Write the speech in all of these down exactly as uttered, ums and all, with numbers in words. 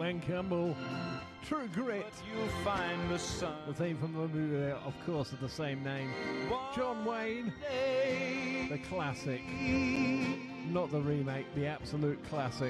Glenn Campbell. True Grit. But you'll find the sun. The theme from the movie, of course, of the same name. John Wayne. The classic. Not the remake, the absolute classic.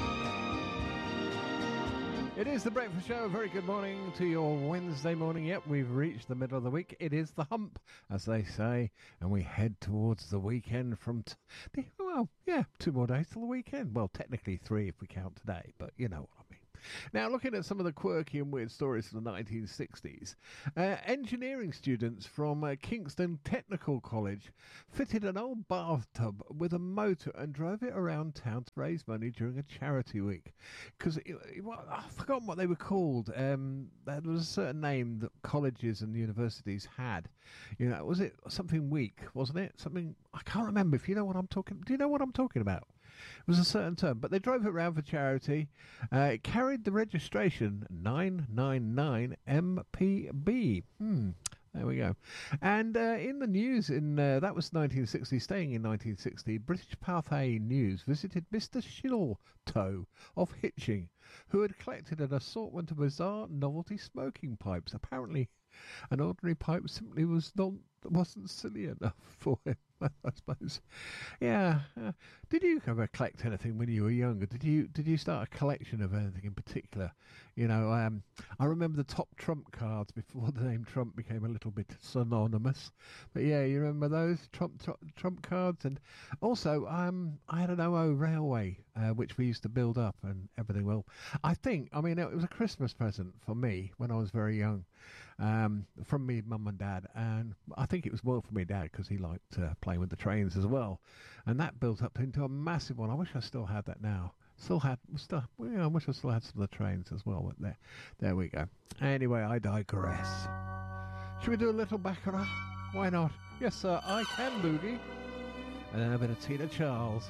It is the Breakfast Show. A very good morning to your Wednesday morning. Yep, we've reached the middle of the week. It is the hump, as they say, and we head towards the weekend from, t- the, well, yeah, two more days till the weekend. Well, technically three if we count today, but you know what I mean. Now, looking at some of the quirky and weird stories from the nineteen sixties, uh, engineering students from uh, Kingston Technical College fitted an old bathtub with a motor and drove it around town to raise money during a charity week. Because I've forgotten what they were called. Um, there was a certain name that colleges and universities had. You know, was it something week? Wasn't it something? I can't remember. If you know what I'm talking, do you know what I'm talking about? It was a certain term, but they drove it around for charity. Uh, it carried the registration nine nine nine M P B. Hmm. There we go. And uh, in the news, in uh, that was nineteen sixty, staying in nineteen sixty, British Pathé News visited Mister Shilltoe of Hitching, who had collected an assortment of bizarre novelty smoking pipes. Apparently, an ordinary pipe simply was not wasn't silly enough for him, I suppose. Yeah. Uh, did you ever collect anything when you were younger? Did you did you start a collection of anything in particular? You know, um, I remember the top trump cards before the name Trump became a little bit synonymous. But yeah, you remember those trump trump, trump cards? And also, um, I had an O O railway uh, which we used to build up and everything. Well, I think, I mean, it was a Christmas present for me when I was very young, um, from me, mum and dad, and I think it was more for me dad because he liked uh, playing with the trains as well, and that built up into a massive one. I wish I still had that now. Still had, still, well, yeah, I wish I still had some of the trains as well. But there, there we go. Anyway, I digress. Should we do a little Baccarat? Why not? Yes, sir, I can boogie. And then a bit of Tina Charles.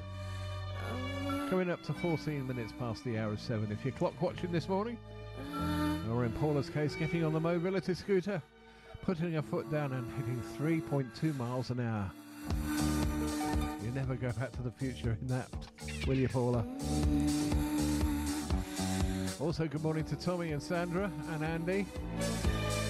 Coming up to fourteen minutes past the hour of seven. If you're clock watching this morning, or in Paula's case, getting on the mobility scooter, putting a foot down and hitting three point two miles an hour. You never go back to the future in that, will you, Paula? Also, good morning to Tommy and Sandra and Andy.